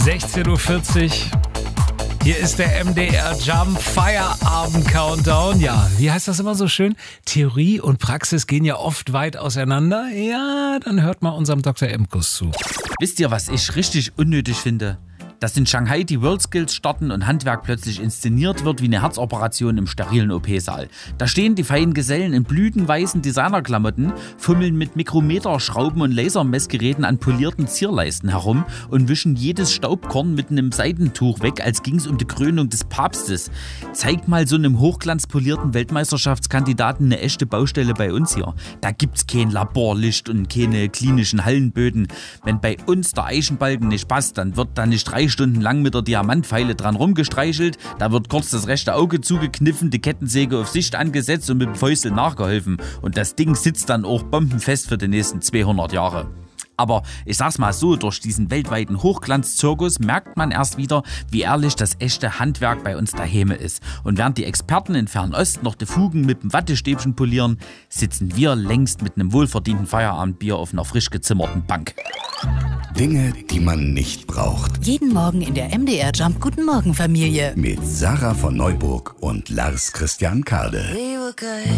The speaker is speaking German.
16:40 Uhr. Hier ist der MDR Jump Feierabend Countdown. Ja, wie heißt das immer so schön? Theorie und Praxis gehen ja oft weit auseinander. Ja, dann hört mal unserem Dr. Imkus zu. Wisst ihr, was ich richtig unnötig finde? Dass in Shanghai die WorldSkills starten und Handwerk plötzlich inszeniert wird wie eine Herzoperation im sterilen OP-Saal. Da stehen die feinen Gesellen in blütenweißen Designerklamotten, fummeln mit Mikrometerschrauben und Lasermessgeräten an polierten Zierleisten herum und wischen jedes Staubkorn mit einem Seidentuch weg, als ging es um die Krönung des Papstes. Zeig mal so einem hochglanzpolierten Weltmeisterschaftskandidaten eine echte Baustelle bei uns hier. Da gibt's kein Laborlicht und keine klinischen Hallenböden. Wenn bei uns der Eichenbalken nicht passt, dann wird da nicht 3 Stunden lang mit der Diamantpfeile dran rumgestreichelt, da wird kurz das rechte Auge zugekniffen, die Kettensäge auf Sicht angesetzt und mit dem Fäustel nachgeholfen. Und das Ding sitzt dann auch bombenfest für die nächsten 200 Jahre. Aber ich sag's mal so, durch diesen weltweiten Hochglanzzirkus merkt man erst wieder, wie ehrlich das echte Handwerk bei uns daheim ist. Und während die Experten in Fernost noch die Fugen mit dem Wattestäbchen polieren, sitzen wir längst mit einem wohlverdienten Feierabendbier auf einer frisch gezimmerten Bank. Dinge, die man nicht braucht. Jeden Morgen in der MDR Jump Guten Morgen Familie. Mit Sarah von Neuburg und Lars Christian Kade.